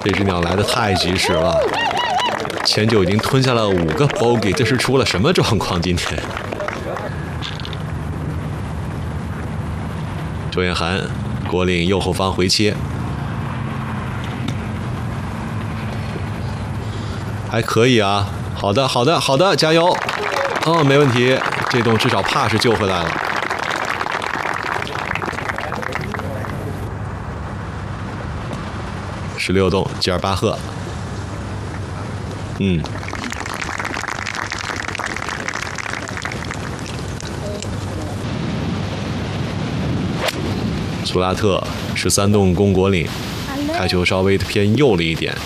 这只鸟来的太及时了，前九已经吞下了5个 bogey， 这是出了什么状况？今天周彦涵果岭右后方回切，还可以啊，好的好的好的，加油！哦，没问题，这洞至少怕是救回来了。16洞吉尔巴赫，苏拉特13洞攻果岭，开球稍微偏右了一点。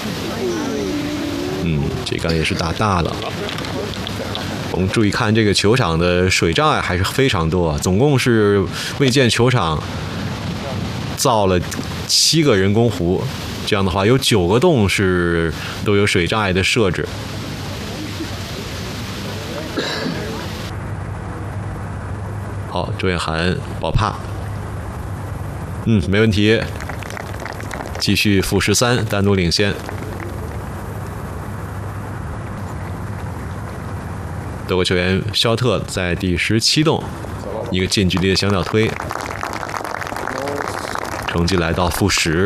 这杆也是打大了。我们注意看这个球场的水障碍还是非常多，总共是为建球场造了7个人工湖，这样的话有9个洞是都有水障碍的设置。好，周彦涵保帕，没问题，继续负13，单独领先。德国球员肖特在第17洞一个近距离的小鸟推，成绩来到负10。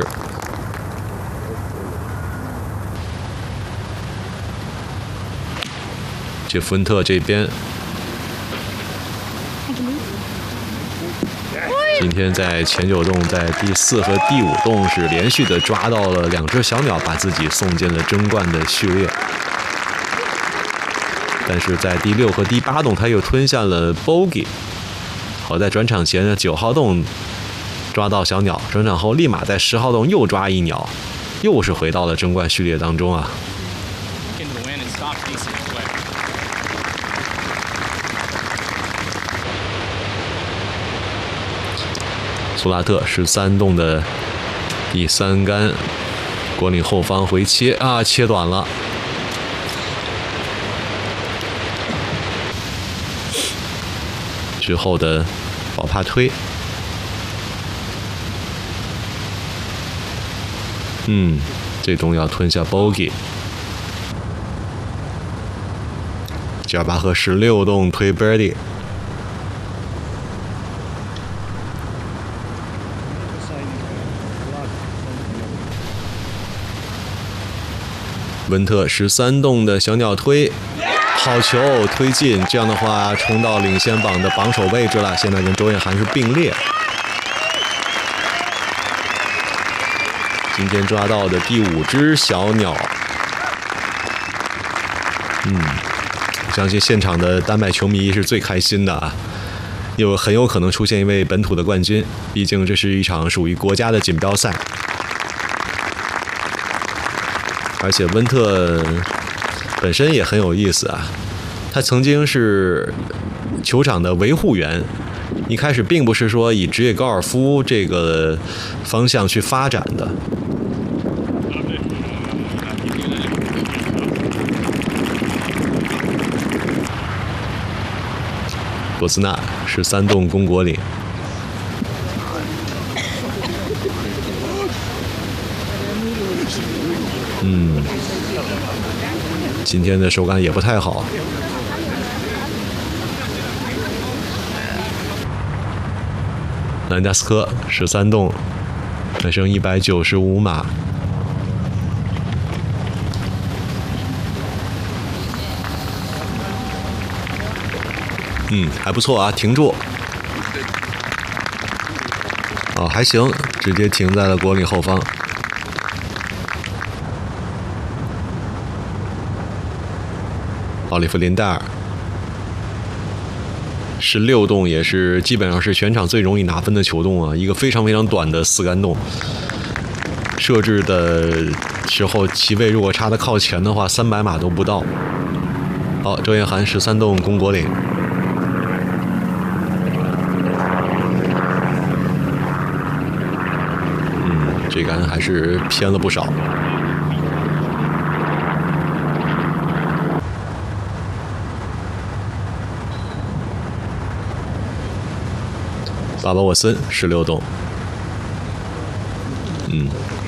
杰夫恩特这边今天在前9洞，在第4和第5洞是连续的抓到了2只小鸟，把自己送进了争冠的序列。但是在第6和第8洞，他又吞下了 bogey。好在转场前的9号洞抓到小鸟，转场后立马在10号洞又抓一鸟，又是回到了争冠序列当中啊。苏拉特13洞的第3杆，果岭后方回切啊，切短了。之后的保帕推，这洞要吞下 bogey。吉尔巴赫16洞推 birdie。温特13洞的小鸟推，好球推进，这样的话冲到领先榜的榜首位置了，现在跟周彦涵是并列。今天抓到的第5只小鸟，相信现场的丹麦球迷是最开心的啊，很有可能出现一位本土的冠军，毕竟这是一场属于国家的锦标赛。而且温特本身也很有意思啊，他曾经是球场的维护员，一开始并不是说以职业高尔夫这个方向去发展的。博斯纳13洞攻果岭，今天的手感也不太好。兰加斯科13洞，还剩195码。还不错啊，停住。还行，直接停在了果岭后方。奥利弗林戴尔16洞也是基本上是全场最容易拿分的球洞啊，一个非常非常短的4杆洞，设置的时候旗位如果插得靠前的话，300码都不到。好，周彦涵13洞攻果岭。这杆还是偏了不少。巴巴沃森16洞，